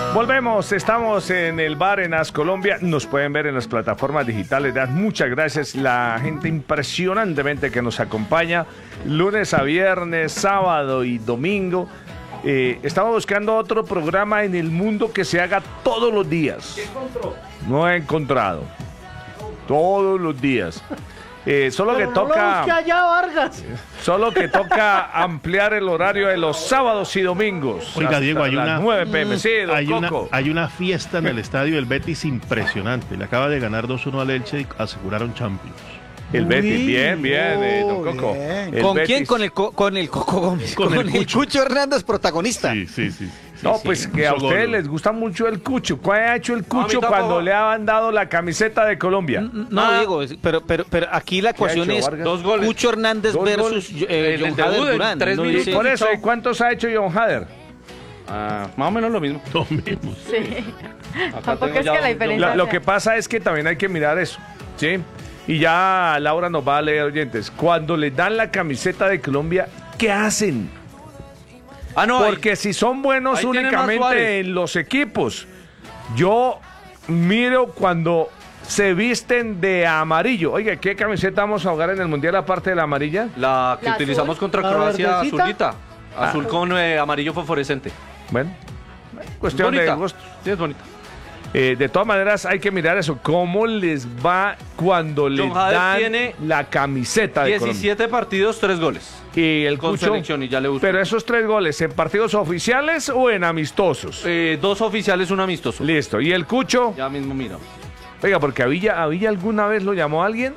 Volvemos, estamos en el bar en As Colombia, nos pueden ver en las plataformas digitales. Muchas gracias, la gente impresionantemente que nos acompaña lunes a viernes, sábado y domingo. Estamos buscando otro programa en el mundo que se haga todos los días. ¿Qué encontró? No he encontrado. Todos los días. Solo pero que no toca. Lo busque allá, Vargas. Solo que toca ampliar el horario de los sábados y domingos. Oiga, Diego, hay las una 9 p.m. Sí, don Coco. hay una fiesta en el estadio del Betis impresionante. Le acaba de ganar 2-1 al Elche y aseguraron Champions. El Betis, bien, don Coco. Bien. ¿Con Betis. quién? Con el Coco Gómez. Con el Cucho Hernández, protagonista. Sí. No, pues que a Hizo ustedes gol. les gusta mucho el Cucho. ¿Cuál ha hecho el Cucho tampoco. cuando le han dado la camiseta de Colombia? No, Diego, pero aquí la ecuación ha hecho es Vargas? 2 goles. Cucho Hernández Dos versus goles. El John debut Hader en Durán. 3 No minutos. dice- Por eso, ¿y cuántos ha hecho John Hader? Más o menos lo mismo. Lo mismo. Sí. Acá Tampoco tengo es ya que la un- diferencia Lo sea. que pasa es que también hay que mirar eso, ¿sí? Y ya Laura nos va a leer, oyentes. Cuando les dan la camiseta de Colombia, ¿qué hacen? no, Porque si son buenos ahí tienen más únicamente Suárez. en los equipos, yo miro cuando se visten de amarillo. Oiga, ¿qué camiseta vamos a jugar en el Mundial aparte de la amarilla? la que La utilizamos azul. contra ¿La Croacia, verdecita? azulita. Azul con amarillo fosforescente. Bueno, cuestión de Bonita. gusto. Sí, es bonita. De todas maneras, hay que mirar eso. ¿Cómo les va cuando les Hader dan tiene la camiseta de Colombia? 17 partidos, 3 goles. Y el Con Cucho, selección, y ya le busco. pero esos 3 goles, ¿en partidos oficiales o en amistosos? 2 oficiales, 1 amistoso. Listo. ¿Y el Cucho? Ya mismo mira. Oiga, porque a Villa alguna vez lo llamó alguien.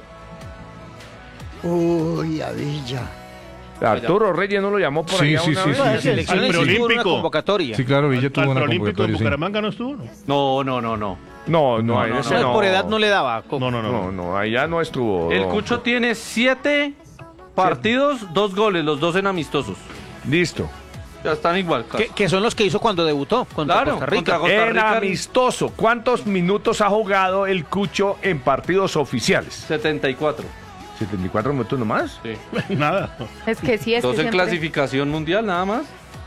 Uy, Avilla. Arturo Reyes no lo llamó por allá una vez. sí. Selecciones Al sí tuvo una preolímpico. convocatoria. Sí, claro, Villa tuvo Al una preolímpico de convocatoria, sí. Bucaramanga no estuvo, ¿no? No. Ahí ese No, por edad no le daba. Coco. No, allá no estuvo. El don Cucho Coco. tiene 7 partidos, 2 goles, los 2 en amistosos. Listo. Ya están igual. Que son los que hizo cuando debutó contra Claro, Costa Rica. contra Costa En Rica. amistoso, ¿cuántos minutos ha jugado el Cucho en partidos oficiales? 74. 74 minutos nomás. Sí. Nada. Es que sí, es que 2 en siempre. clasificación mundial, nada más.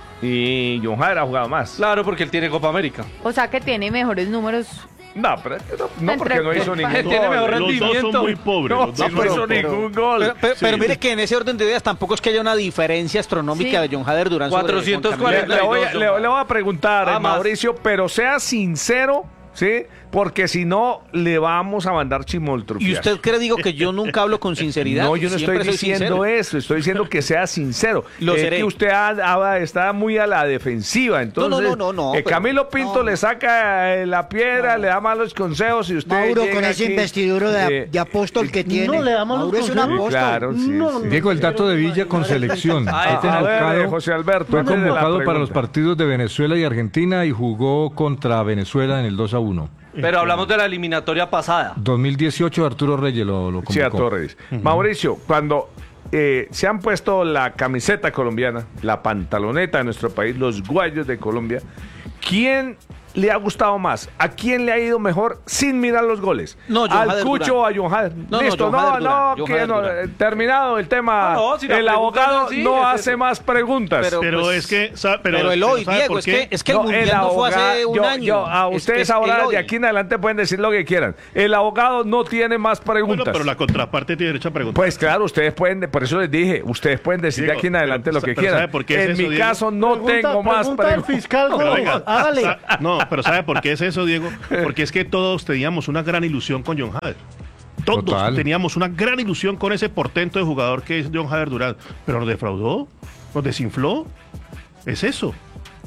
Y John Hader ha jugado más. Claro, porque él tiene Copa América. O sea que tiene mejores números. No, pero no porque no hizo ningún Tiene mejor gol. Los dos rendimiento. son muy pobres. No, los dos no son hizo muy pobres. ningún gol. Pero mire que en ese orden de ideas tampoco es que haya una diferencia astronómica Sí. de John Hader Durán sobre 440. Juan Camilo. Le voy a preguntar, Ah, más. Mauricio, pero sea sincero, ¿sí? Porque si no, le vamos a mandar chimoltrufiar. ¿Y usted cree, digo, que yo nunca hablo con sinceridad? No, yo no estoy Siempre soy diciendo sincero. eso, estoy diciendo que sea sincero. Lo Es seré. que usted está muy a la defensiva, entonces No, pero- Camilo Pinto le saca la piedra, le da malos consejos y usted Mauro, llega con ese aquí, investiduro de apóstol que tiene. No le damos Mauro los es un consejos. apóstol. Claro, sí, No, sí. Diego, el dato de Villa con selección. Ay, Este A ver, Naucado José Alberto, fue antes de la convocado para pregunta. los partidos de Venezuela y Argentina y jugó contra Venezuela en el 2-1. Pero hablamos de la eliminatoria pasada. 2018 Arturo Reyes lo convocó. Sí, a Torres. Mauricio, cuando se han puesto la camiseta colombiana, la pantaloneta de nuestro país, los guayos de Colombia, ¿quién le ha gustado más? ¿A quién le ha ido mejor sin mirar los goles? No, John ¿Al Hader Cucho o a John Hader? No, Listo, John Hader Durán, John que Hader no, Durán. terminado el tema. No, si la el pregunta abogado es así, no es hace eso. más preguntas. Pero Pero pues, es que... Pero el hoy, ¿sabe Diego, por es qué? que el No, mundial no fue hace un año. A Es- ustedes es ahora, el hoy. de aquí en adelante, pueden decir lo que quieran. El abogado no tiene más preguntas. Bueno, pero la contraparte tiene derecho a preguntar. Pues claro, ustedes pueden, por eso les dije, ustedes pueden decir de Diego, aquí en adelante pero- lo que pero quieran. ¿sabe por qué es En eso, mi Diego? caso no tengo más pregunta al preguntas. fiscal, Pero no, venga, hágale. No, pero ¿sabe por qué es eso, Diego? Porque es que todos teníamos una gran ilusión con John Hader. Todos Total. teníamos una gran ilusión con ese portento de jugador que es John Hader Durán. Pero nos defraudó, nos desinfló. Es eso.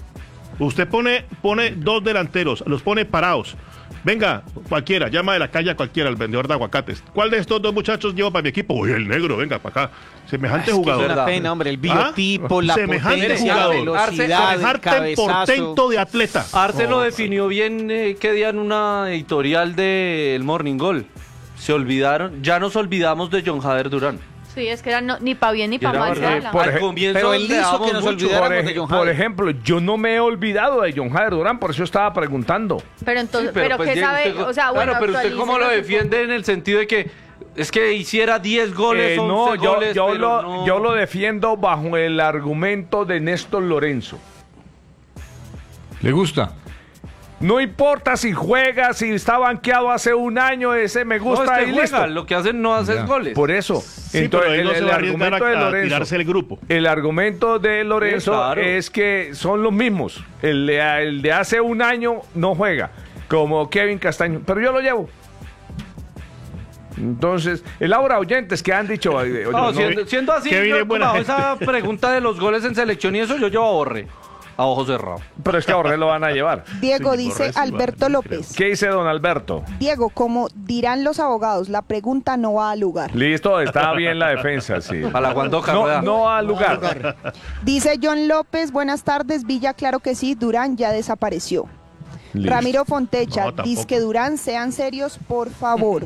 Usted pone 2 delanteros, los pone parados. Venga, cualquiera, llama de la calle a cualquiera, el vendedor de aguacates. ¿Cuál de estos 2 muchachos llevo para mi equipo? Uy, el negro, venga para acá. Semejante Es que jugador. es una pena, hombre, el biotipo, la Semejante potencia, la jugador. velocidad, el Semejante cabezazo. portento de atleta. Arce lo definió bien qué día en una editorial del Morning Goal. Se olvidaron, ya nos olvidamos de John Hader Durán. Sí, es que era ni para bien ni para Era mal. se verdad, habla. por al ej- comienzo pero él le hizo dábamos que nos mucho. olvidáramos de John Por Hader. ejemplo, yo no me he olvidado de John Hader Durán, por eso estaba preguntando. Pero entonces, Sí, pero pues, ¿qué Diego, sabe? usted- O sea, bueno, claro, pero usted cómo lo actualícenos un defiende en el sentido de que es que hiciera 10 goles, 11 No, goles, pero no. yo lo defiendo bajo el argumento de Néstor Lorenzo. ¿Le gusta? No importa si juega, si está banqueado hace un año, ese me No, gusta es que y listo. juega, lo que hacen no hacer Ya. goles. Por eso. Sí, pero él no se va a arriesgar argumento de a Lorenzo. tirarse el grupo. El argumento de Lorenzo Sí, claro. es que son los mismos. El de hace un año no juega, como Kevin Castaño, pero yo lo llevo. Entonces, el aura oyentes que han dicho. Oye, No, no, siendo así, Kevin yo, es buena bajo gente. esa pregunta de los goles en selección y eso, yo llevo a Borré, a ojo cerrado. pero es que a Borré lo van a llevar. Diego Sí, dice Borré sí Alberto va, López. ¿Qué dice don Alberto? Diego, como dirán los abogados, la pregunta no va al lugar. Listo, está bien la defensa, sí. Para la Guandoca, No, rueda. no al lugar. Dice John López, buenas tardes, Villa, claro que sí, Durán ya desapareció. Listo. Ramiro Fontecha, No, tampoco. dice que Durán, sean serios, por favor.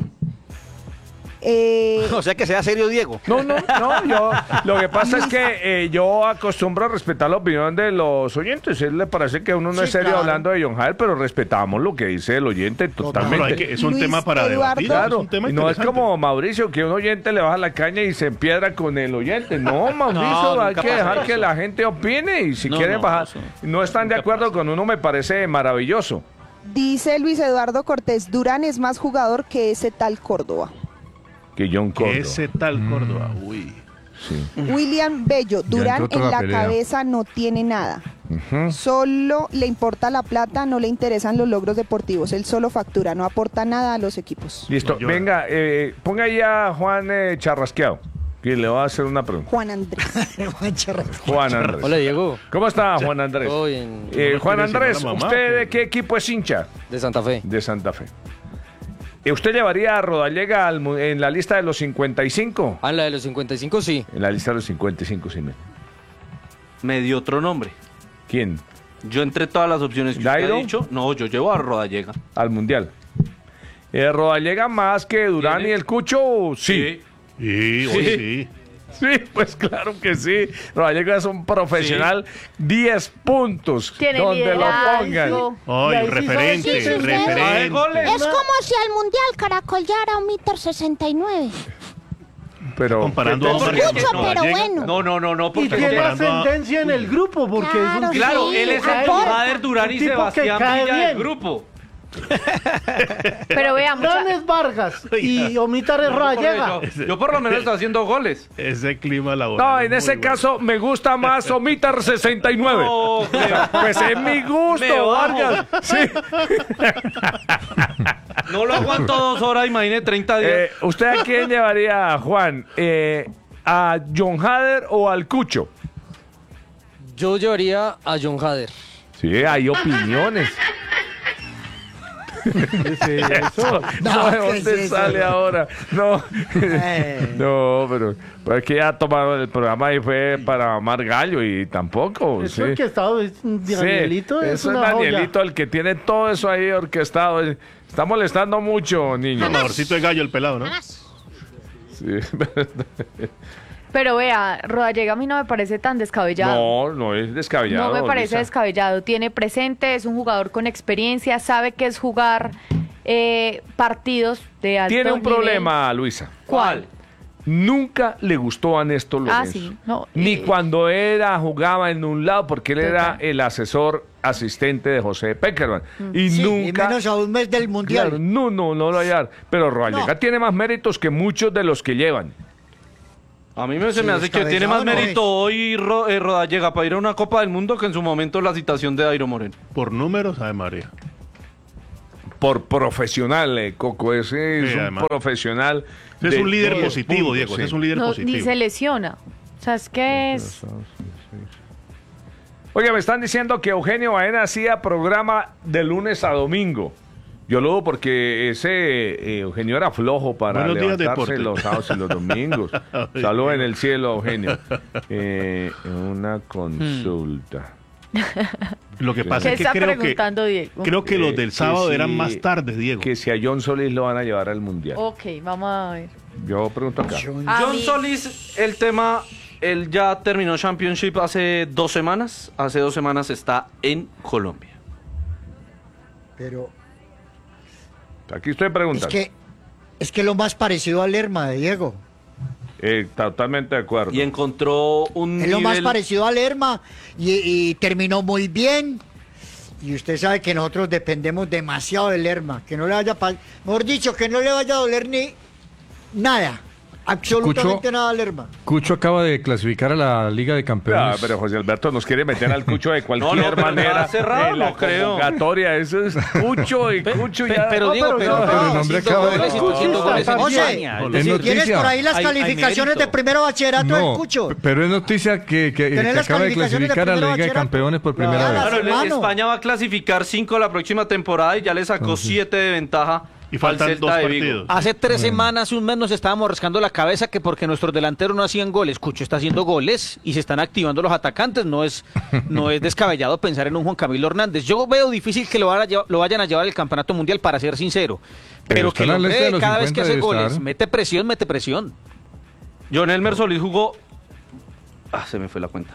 O sea que sea serio, Diego. No, yo lo que pasa es que yo acostumbro a respetar la opinión de los oyentes. A él le parece que uno no Sí, es serio claro. hablando de John Jael, pero respetamos lo que dice el oyente Pero totalmente. es un Luis tema para Eduardo. debatir. Claro, es un tema y no es interesante. como Mauricio, que un oyente le baja la caña y se empiedra con el oyente. No, Mauricio, No, hay nunca que pasa dejar eso. que la gente opine y si No, quieren no, bajar, eso no están de acuerdo con uno, me parece maravilloso. Dice Luis Eduardo Cortés, Durán es más jugador que ese tal Córdoba. Que John Córdoba. Ese tal Córdoba, uy. Sí. William Bello, Durán entró en otra la pelea. cabeza no tiene nada. Solo le importa la plata, no le interesan los logros deportivos. Él solo factura, no aporta nada a los equipos. Listo, No llora. venga, ponga ahí a Juan Charrasqueado, que le va a hacer una pregunta. Juan Andrés. Juan Charras. Juan Andrés. Hola Diego, ¿Cómo está Juan Andrés? todo bien, Juan quiere Andrés, decir a la mamá, ¿usted de pero- qué equipo es hincha? de Santa Fe. De Santa Fe. ¿Usted llevaría a Rodallega en la lista de los 55? Ah, en la de los 55 sí. En la lista de los 55, sí. Me dio otro nombre. ¿Quién? Yo entre todas las opciones que usted ¿Dairo? ha dicho, no, yo llevo a Rodallega. Al Mundial. Rodallega más que Durán ¿Tiene? y el Cucho, sí. Sí, hoy sí. Sí, pues claro que sí. Rodallega es un profesional, 10 puntos. Tiene donde lo pongan. liderazgo. Ay, referente, sí, sí, sí. ¡Ay, goles! Es como si al Mundial Caracol llegara a 1,69 m. Pero Comparando a Porque- hombres Mucho, con pero Rodallega. bueno. No, Y porque tiene comparando a- ascendencia en el grupo, porque es un claro, Sí, él es el aporta. Jader Durán y Un tipo que Sebastián cae Villa del bien. grupo. Pero veamos. Dan es Vargas y Omitar es Rodallega. Yo por lo menos estoy haciendo goles. Ese clima laboral. no, es en muy ese bueno. caso me gusta más Omitar 69. No, Pues es mi Me gusto, bajo. Vargas. Sí. no lo aguanto 2 horas, imagine 30 días. ¿Usted a quién llevaría, Juan? ¿A John Hader o al Cucho? Yo llevaría a John Hader. Sí, hay opiniones. Eso. No, ¿de ¿qué dónde es eso? sale ahora? No, no, pero es que ya tomaron el programa y fue para mamar gallo y tampoco. Eso sí. orquestado es Danielito, Sí, es eso es una Danielito joya. el que tiene todo eso ahí orquestado. Está molestando mucho, niño. Mamadorcito de gallo el pelado, ¿no? Sí. Pero vea, Rodallega a mí no me parece tan descabellado. No, no es descabellado. No me parece Lisa. descabellado. Tiene presente, es un jugador con experiencia, sabe que es jugar partidos de alto Tiene un nivel. problema, Luisa. ¿Cuál? Nunca le gustó a Néstor Lorenzo. Sí, no, Ni cuando jugaba en un lado, porque él era Total. el asesor asistente de José Peckerman. Y Sí, y nunca. menos a un mes del Mundial. Claro, no lo hallar. Pero Rodallega No. tiene más méritos que muchos de los que llevan. A mí se Sí, me hace que tiene más descabellado no mérito hoy Rodallega para ir a una Copa del Mundo que en su momento la citación de Dairo Moreno. Por números, Ave María. Por profesional, Coco. Ese es Sí, un además. profesional. Es de un líder 10 positivo, puntos, Diego. sí. Es un líder No, positivo. ni se lesiona. O sea, es que es... Oiga, me están diciendo que Eugenio Baena hacía programa de lunes a domingo. Yo lo dudo porque ese Eugenio era flojo para Buenos días, levantarse deporte. los sábados y los domingos. Salud en el cielo, Eugenio. Una consulta. Lo que pasa ¿Qué es que está creo que preguntando Diego? creo que los Eh, del que sábado si- eran más tarde, Diego. Que si a John Solís lo van a llevar al Mundial. Ok, vamos a ver. Yo pregunto acá. A John mí- Solís, el tema, él ya terminó Championship hace 2 semanas. Hace 2 semanas está en Colombia. Pero Aquí estoy preguntando. es que lo más parecido a Lerma de Diego. Totalmente de acuerdo. Y encontró un Es lo más nivel... parecido a Lerma y terminó muy bien. Y usted sabe que nosotros dependemos demasiado de Lerma, que no le vaya mejor dicho, que no le vaya a doler ni nada, absolutamente nada a Lerma. Cucho acaba de clasificar a la Liga de Campeones. Pero José Alberto nos quiere meter al Cucho de cualquier pero manera. está cerrado, en la no creo. convocatoria. Eso es Cucho y Cucho ya. Pero Diego, pero el hombre acaba de- Oye, Es si tienes noticia. por ahí las Hay calificaciones mérito. de primero bachillerato del Cucho. pero es noticia que Tener las acaba de calificaciones de clasificar a la primero Liga de bachillerato. Campeones por primera Claro. vez. Claro, hermano. España va a clasificar 5 la próxima temporada y ya le sacó 7 de ventaja Y al faltan Celta 2 de Vigo. partidos. Hace 3 semanas, un mes, nos estábamos rascando la cabeza que porque nuestros delanteros no hacían goles. Cucho está haciendo goles y se están activando los atacantes. No es descabellado pensar en un Juan Camilo Hernández. Yo veo difícil que lo vayan a llevar al Campeonato Mundial, para ser sincero. Pero está que en el la lista de hombre los cada vez que 50 hace debe goles, estar. mete presión. John Elmer Solís jugó. Se me fue la cuenta.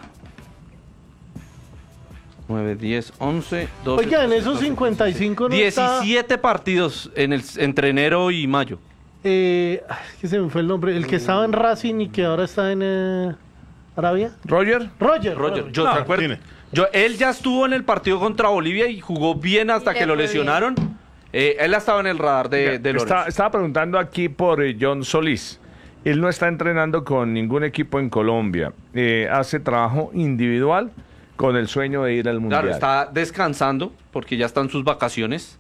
9, 10, 11, 12. Oiga, en esos 55 no 17 partidos entre enero y mayo. que se me fue el nombre. El que estaba en Racing y que ahora está en Arabia. Roger. Roger. Yo te acuerdo. tiene. Él ya estuvo en el partido contra Bolivia y jugó bien hasta Y le que lo fue lesionaron. Él ha estado en el radar de Lorenzo. Estaba preguntando aquí por John Solís. Él no está entrenando con ningún equipo en Colombia. Hace trabajo individual con el sueño de ir al Mundial. Claro, está descansando porque ya están sus vacaciones.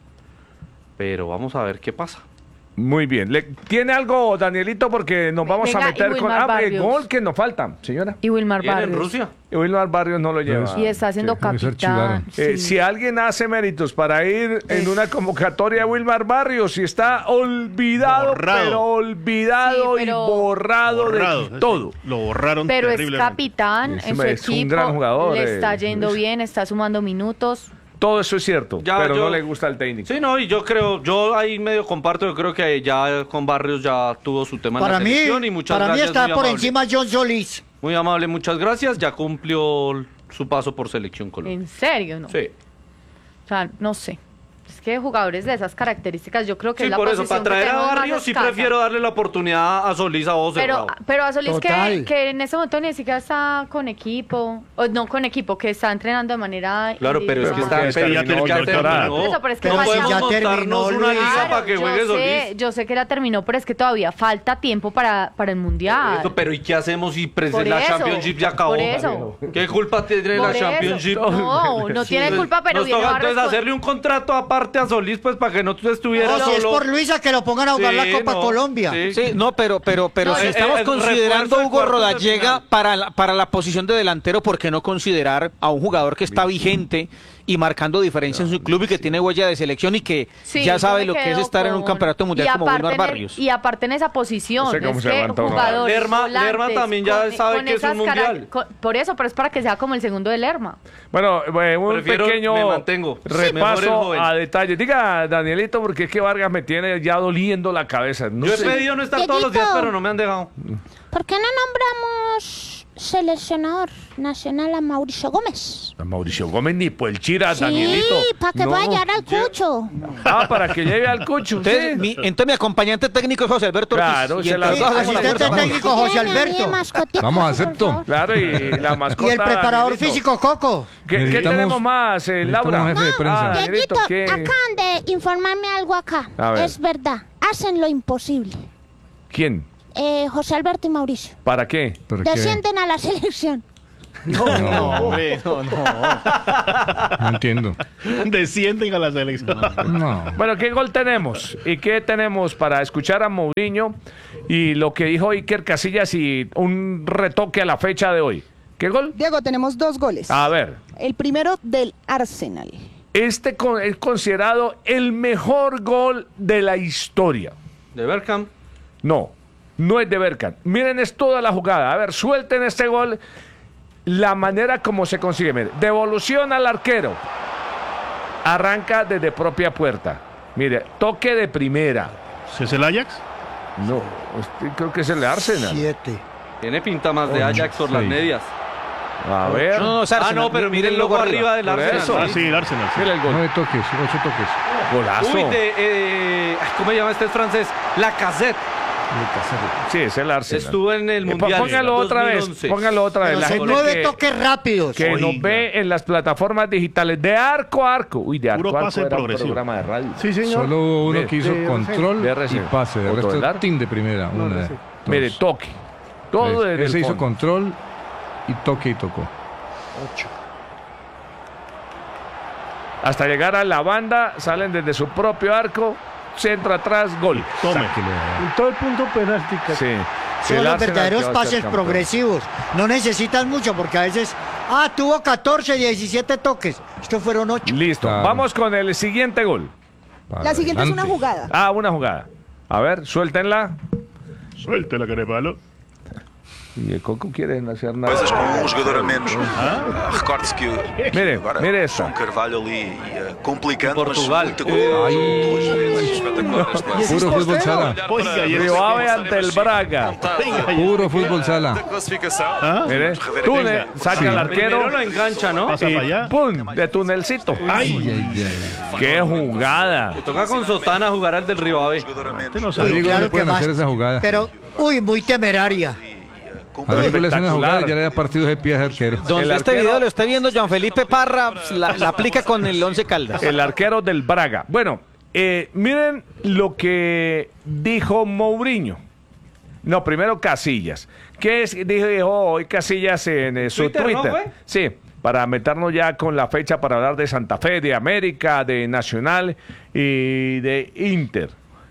Pero vamos a ver qué pasa. Muy bien. ¿Tiene algo, Danielito? Porque nos vamos Venga, a meter y con... Wilmar el Barrios. gol que nos falta, señora. Y Wilmar Viene en Barrios. Rusia. Wilmar Barrios no lo lleva. Y está siendo Sí, eso capitán. archivaron. Si alguien hace méritos para ir en una convocatoria de Wilmar Barrios y está olvidado, Borrado. pero olvidado Sí, pero- y borrado Borrado, de todo. Lo borraron Pero es terriblemente. capitán en su Es un equipo. gran jugador, Le está eh. yendo bien, está sumando minutos. Todo eso es cierto, Ya, pero yo- no le gusta al técnico. Sí, no, y yo ahí medio comparto, yo creo que ya con Barrios ya tuvo su tema Para en la mí, selección y muchas para mí gracias. está muy por amable. encima John Solís. Muy amable, muchas gracias, ya cumplió su paso por Selección Colombia. ¿En serio? No. Sí. O sea, no sé. Es que jugadores de esas características, yo creo que Sí, es la por eso, posición para que traer a tenemos más Barrios sí escasa. prefiero darle la oportunidad a Solís, a vos, Pero a Solís Total. que en ese momento ni siquiera está con equipo, o no con equipo, que está entrenando de manera Claro, pero es que está Porque ya terminó el temporada. Por eso, pero es que no falta- podemos Ya montarnos terminó, una Luis. liga Claro, para que juegue Solís. yo sé que la terminó, pero es que todavía falta tiempo para el Mundial. Eso, pero ¿y qué hacemos si Por la eso, Championship ya acabó? por eso. ¿Qué culpa tiene Por la eso. Championship? No tiene culpa, pero Nos viene toca Barrios entonces con- hacerle un contrato aparte a Solís, pues para que no estuviera No, si es solo. por Luisa que lo pongan a jugar Sí, la Copa no, Colombia. sí. Sí, no, pero No, si estamos refuerzo considerando de a Hugo cuartos de Rodallega final. para la posición de delantero, ¿por qué no considerar a un jugador que está vigente y marcando diferencia en su club y que tiene huella de selección y que Sí, ya yo sabe me lo que es quedo estar en un con- campeonato mundial y como aparte Wilmar en el- Barrios? Y aparte en esa posición, No sé cómo es se que aguanta uno. jugadores, Lerma volantes, también ya sabe que es un esas mundial. por eso, pero es para que sea como el segundo de Lerma. Bueno, un Prefiero- pequeño me mantengo. Mejor el repaso joven. a detalle. Diga, Danielito, porque es que Vargas me tiene ya doliendo la cabeza. No Yo he sé. pedido no estar todos los días, Dieguito. pero no me han dejado. ¿Por qué no nombramos seleccionador nacional a Mauricio Gómez? Mauricio Gómez ni por el Chira, Sí, Danielito. para que No. pueda llevar al Cucho. Para que lleve al Cucho. Entonces, sí. entonces mi acompañante técnico es José Alberto Ortiz. Claro, Y se la- entre los dos hacemos la asistente fuerza. técnico José Tiene a mí de Alberto. mascotica, Vamos, por acepto. favor. Claro, y la mascota. Y el preparador Danielito. físico Coco. ¿Qué Necesitamos- tenemos más, Laura? necesitamos jefe de prensa. Danielito, Dieguito, ¿qué? acaban de informarme algo acá. A ver. Es verdad, hacen lo imposible. ¿Quién? José Alberto y Mauricio. ¿Para qué? ¿Pero qué? Descienden a la selección. No entiendo. Descienden a la selección. No. Bueno, ¿qué gol tenemos? ¿Y qué tenemos para escuchar a Mourinho y lo que dijo Iker Casillas y un retoque a la fecha de hoy? ¿Qué gol? Diego, tenemos 2 goles. A ver, El primero del Arsenal. es considerado el mejor gol de la historia. De Bergkamp. No, no es de Bergkamp. Miren, es toda la jugada. A ver, suelten este gol. La manera como se consigue. Mire, devolución al arquero. Arranca desde propia puerta. Mire, toque de primera. ¿Es el Ajax? No, creo que es el de Arsenal. 7. Tiene pinta más de Ajax por las sí. medias. A ver. No, es Arsenal. No, pero miren el logo arriba del Por Arsenal. eso. Ah, sí, el Arsenal. sí. Mira el gol. 9 toques, 8 toques. Golazo. Uy, ¿cómo se llama este francés? Lacazette. Sí, es el Arsenal. Estuvo en el Mundial. Póngalo otra vez. 2011. Póngalo otra vez. Pero La son gente 9 toques rápidos. que nos ve en las plataformas digitales de arco a arco. Uy, de arco Puro a arco pase era un progresivo. programa de radio. Sí, señor. Solo hubo uno Mire, que hizo de control RC. y pase. De Otro resto, del arco. team de primera. No, Una, sí. Mire, dos, toque. Todo tres. desde Ese el hizo fondo. control y toque y tocó. Hasta llegar a la banda, salen desde su propio arco, centro atrás, gol. Tome. En todo el punto penalti. Sí. Son El los Arsenal verdaderos que va a ser pases campeón. progresivos. No necesitan mucho porque a veces, tuvo 14, 17 toques. Estos fueron 8. Listo. Claro. Vamos con el siguiente gol. Para La siguiente es una adelante. jugada. Una jugada. A ver, suéltenla. Suelte la carepalo. Y el Coco quiere hacer nada. Coisas com jogador a menos. Recorde-se que Mire, agora mire esta. João Carvalho ali complicando, Portugal. mas muita qualidade. Duas vezes espetacular este lance. Puro fútbol sala. Oiga, y Río Ave ante el Braga. Puro fútbol sala. Mire, Túnez saca al arquero. Primero lo engancha, ¿no? Pasa para allá. ¡Pum! De tunelcito. ¡Qué jugada! Toca con Sotana jugar al del Río Ave. Este no Uy, sabe. Digo, claro no pueden que hacer más. esa jugada. Pero, muy temeraria. A ver, tú le haces una jugada y espectacular. ya le da partidos de pie de arquero. Donde El este arquero- video lo está viendo Juan Felipe Parra, la aplica con el 11 Caldas. El arquero del Braga. Bueno, miren lo que dijo Mourinho. No, primero Casillas. ¿Qué dijo hoy Casillas en su Twitter, ¿no Twitter? fue? Sí, para meternos ya con la fecha para hablar de Santa Fe, de América, de Nacional y de Inter.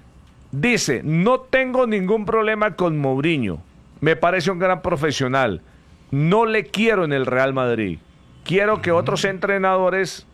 Dice, no tengo ningún problema con Mourinho. Me parece un gran profesional. No le quiero en el Real Madrid. Quiero que otros entrenadores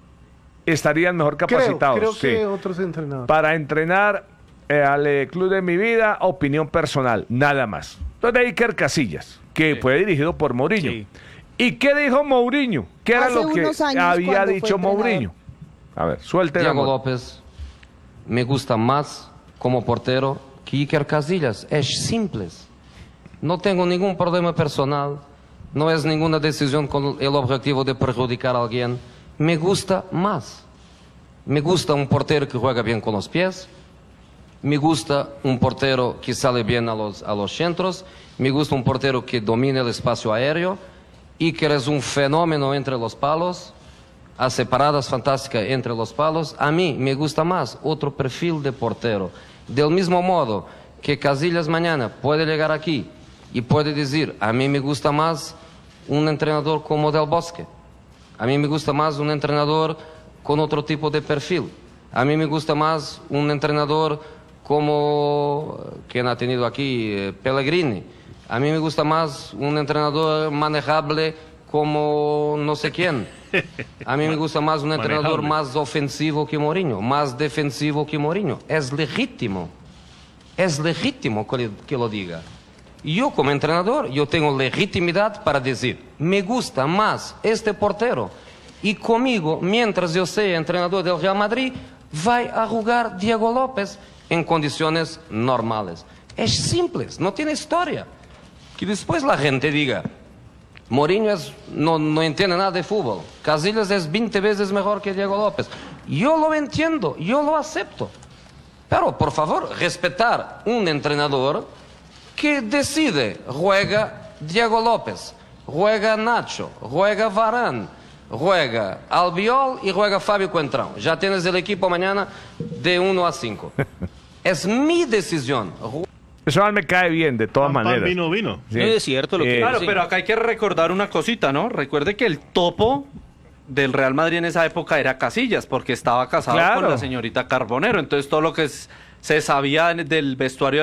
estarían mejor capacitados. Creo sí, que otros entrenadores. para entrenar al club de mi vida, opinión personal, nada más. Entonces, de Iker Casillas, que fue dirigido por Mourinho. Sí. ¿Y qué dijo Mourinho? ¿Qué era Hace lo que unos años había cuando fue dicho entrenador. Mourinho? A ver, suelte la Diego mano. López me gusta más como portero que Iker Casillas. Es simple. No tengo ningún problema personal. No es ninguna decisión con el objetivo de perjudicar a alguien. Me gusta más. Me gusta un portero que juega bien con los pies. Me gusta un portero que sale bien a los centros. Me gusta un portero que domina el espacio aéreo. Iker es un fenómeno entre los palos. Hace paradas fantásticas entre los palos. A mí me gusta más otro perfil de portero. Del mismo modo que Casillas mañana puede llegar aquí y puede decir, a mí me gusta más un entrenador como Del Bosque. A mí me gusta más un entrenador con otro tipo de perfil. A mí me gusta más un entrenador como quien ha tenido aquí, Pellegrini. A mí me gusta más un entrenador manejable como no sé quién. A mí me gusta más un entrenador Manejable. más ofensivo que Mourinho, más defensivo que Mourinho. Es legítimo que lo diga. Yo como entrenador, yo tengo legitimidad para decir, me gusta más este portero. Y conmigo, mientras yo sea entrenador del Real Madrid, va a jugar Diego López en condiciones normales. Es simple, no tiene historia. Que después la gente diga, Mourinho no entiende nada de fútbol. Casillas es 20 veces mejor que Diego López. Yo lo entiendo, yo lo acepto. Pero, por favor, respetar un entrenador que decide, juega Diego López, juega Nacho, juega Varane, juega Albiol y juega Fabio Coentrão. Ya tienes el equipo mañana de 1 a 5. Es mi decisión. Eso me cae bien, de todas maneras. Vino. Sí. No es cierto lo que Claro, sí. pero acá hay que recordar una cosita, ¿no? Recuerde que el topo del Real Madrid en esa época era Casillas, porque estaba casado Claro. con la señorita Carbonero. Entonces todo lo que se sabía del vestuario